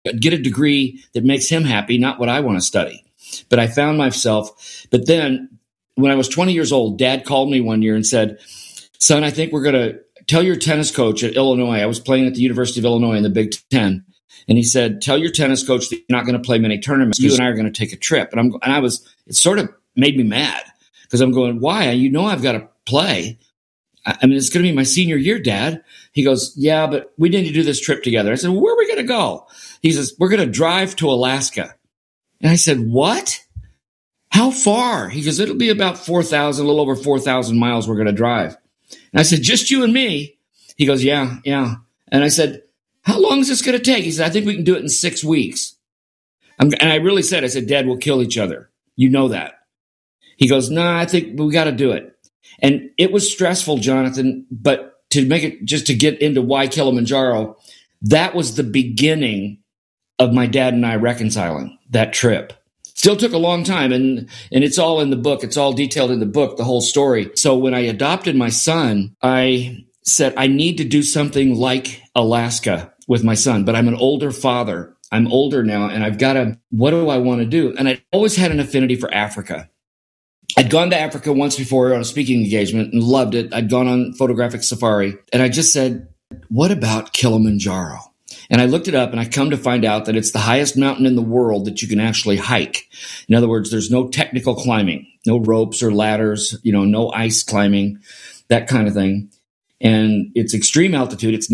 get a degree that makes him happy, not what I want to study. But I found myself, but then when I was 20 years old, Dad called me one year and said, son, I think we're going to tell your tennis coach at Illinois. I was playing at the University of Illinois in the Big Ten. And he said, tell your tennis coach that you're not going to play many tournaments. You and I are going to take a trip. And it sort of made me mad because I'm going, why? I've got to play. I mean, it's going to be my senior year, Dad. He goes, yeah, but we need to do this trip together. I said, well, where are we going to go? He says, we're going to drive to Alaska. And I said, what? How far? He goes, it'll be about 4,000, a little over 4,000 miles we're going to drive. And I said, just you and me? He goes, yeah. And I said, how long is this going to take? He said, I think we can do it in 6 weeks. And I really said, Dad, we'll kill each other. You know that. He goes, no, I think we got to do it. And it was stressful, Jonathan, but to make it, just to get into why Kilimanjaro, that was the beginning of my dad and I reconciling that trip. Still took a long time, and it's all in the book. It's all detailed in the book, the whole story. So when I adopted my son, I said, I need to do something like Alaska with my son, but I'm an older father. I'm older now, and what do I want to do? And I always had an affinity for Africa. I'd gone to Africa once before on a speaking engagement and loved it. I'd gone on photographic safari, and I just said, what about Kilimanjaro? And I looked it up, and I come to find out that it's the highest mountain in the world that you can actually hike. In other words, there's no technical climbing, no ropes or ladders, no ice climbing, that kind of thing. And it's extreme altitude. It's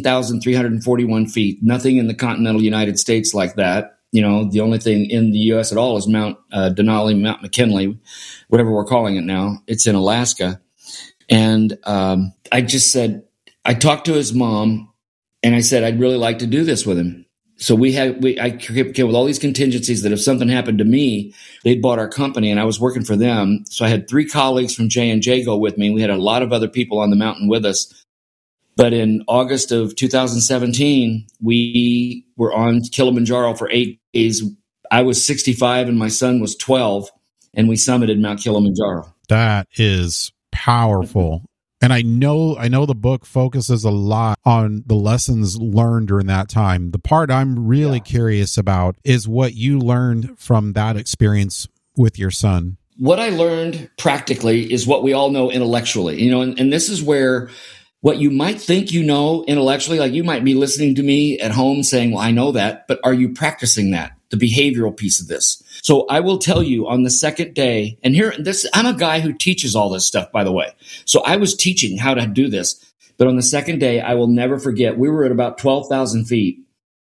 19,341 feet. Nothing in the continental United States like that. The only thing in the U.S. at all is Mount Denali, Mount McKinley, whatever we're calling it now. It's in Alaska. And I just said, I talked to his mom, and I said, I'd really like to do this with him. So I came with all these contingencies that if something happened to me, they'd bought our company, and I was working for them. So I had 3 colleagues from J&J go with me. We had a lot of other people on the mountain with us. But in August of 2017, we were on Kilimanjaro for 8 days. I was 65 and my son was 12, and we summited Mount Kilimanjaro. That is powerful. And I know the book focuses a lot on the lessons learned during that time. The part I'm really curious about is what you learned from that experience with your son. What I learned practically is what we all know intellectually, and this is where what you might think intellectually, like you might be listening to me at home saying, well, I know that, but are you practicing that? The behavioral piece of this. So I will tell you on the second day, and I'm a guy who teaches all this stuff, by the way. So I was teaching how to do this. But on the second day, I will never forget, we were at about 12,000 feet,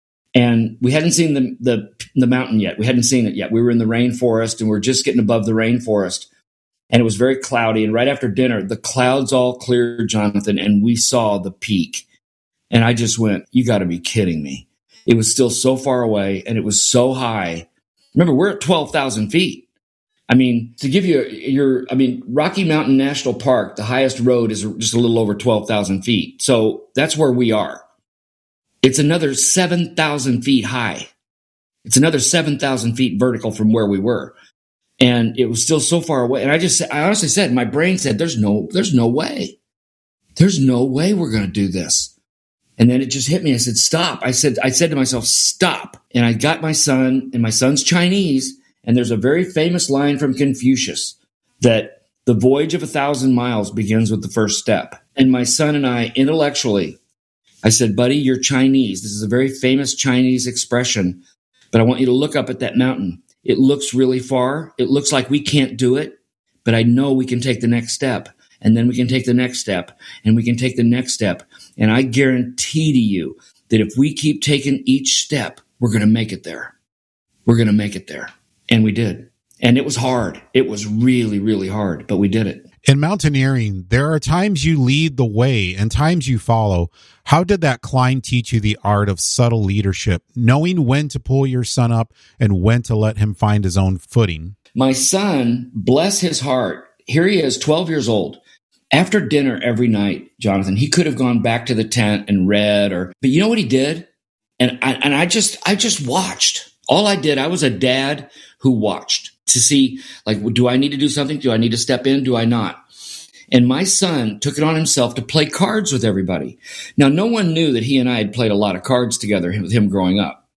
and we hadn't seen the mountain yet. We hadn't seen it yet. We were in the rainforest, and we're just getting above the rainforest. And it was very cloudy. And right after dinner, the clouds all cleared, Jonathan, and we saw the peak. And I just went, you got to be kidding me. It was still so far away, and it was so high. Remember, we're at 12,000 feet. I mean, to give you Rocky Mountain National Park, the highest road is just a little over 12,000 feet. So that's where we are. It's another 7,000 feet high. It's another 7,000 feet vertical from where we were. And it was still so far away. And I honestly said, my brain said, there's no way. There's no way we're going to do this. And then it just hit me. I said, stop. I said to myself, stop. And I got my son, and my son's Chinese. And there's a very famous line from Confucius that the voyage of 1,000 miles begins with the first step. And my son and I, intellectually, I said, buddy, you're Chinese. This is a very famous Chinese expression, but I want you to look up at that mountain. It looks really far. It looks like we can't do it, but I know we can take the next step, and then we can take the next step, and we can take the next step. And I guarantee to you that if we keep taking each step, we're going to make it there. We're going to make it there. And we did. And it was hard. It was really, really hard, but we did it. In mountaineering, there are times you lead the way and times you follow. How did that climb teach you the art of subtle leadership, knowing when to pull your son up and when to let him find his own footing? My son, bless his heart, here he is, 12 years old. After dinner every night, Jonathan, he could have gone back to the tent and read, but you know what he did? And I just watched. All I did, I was a dad who watched to see, like, do I need to do something? Do I need to step in? Do I not? And my son took it on himself to play cards with everybody. Now, no one knew that he and I had played a lot of cards together with him growing up.